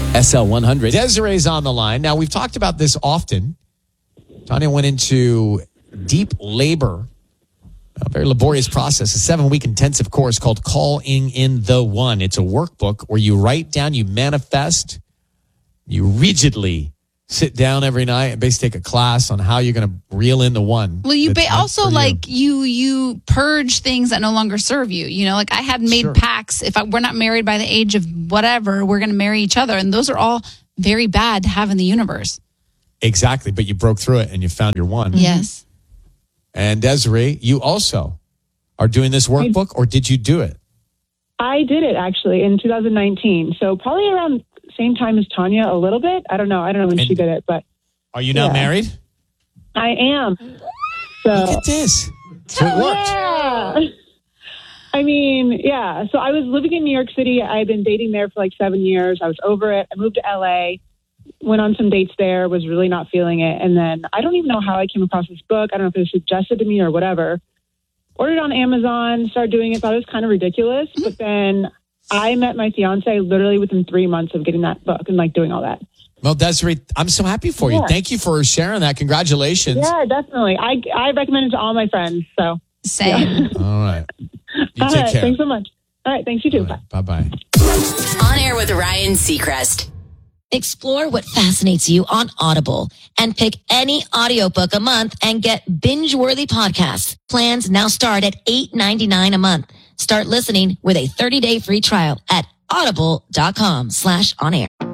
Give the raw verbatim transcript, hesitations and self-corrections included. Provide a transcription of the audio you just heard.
S L one hundred. Desiree's on the line. Now, we've talked about this often. Tanya went into deep labor, a very laborious process, a seven-week intensive course called Calling in the One. It's a workbook where you write down, you manifest, you rigidly sit down every night and basically take a class on how you're going to reel in the one. Well, you ba- also you. like you you purge things that no longer serve you. You know, like I had made Sure. pacts. If I, we're not married by the age of whatever, we're going to marry each other, and those are all very bad to have in the universe. Exactly, but you broke through it and you found your one. Yes. And Desiree, you also are doing this workbook, or did you do it? I did it actually in two thousand nineteen. So probably around the same time as Tanya, a little bit. I don't know. I don't know when And she did it, but Are you now Yeah. married? I am. So Look at this. So it worked. yeah. I mean, yeah. So I was living in New York City. I had been dating there for like seven years. I was over it. I moved to L A, went on some dates there, was really not feeling it. And then I don't even know how I came across this book. I don't know if it was suggested to me or whatever. Ordered on Amazon, started doing it, thought it was kind of ridiculous. But then I met my fiance literally within three months of getting that book and like doing all that. Well, Desiree, I'm so happy for you. Yeah. Thank you for sharing that. Congratulations. Yeah, definitely. I, I recommend it to all my friends. So, Same. All right. You all take right. care. Thanks so much. All right. Thanks, you too. All right. Bye-bye. On Air with Ryan Seacrest. Explore what fascinates you on Audible and pick any audiobook a month and get binge-worthy podcasts. Plans now start at eight ninety-nine a month. Start listening with a thirty-day free trial at audible.com slash on air.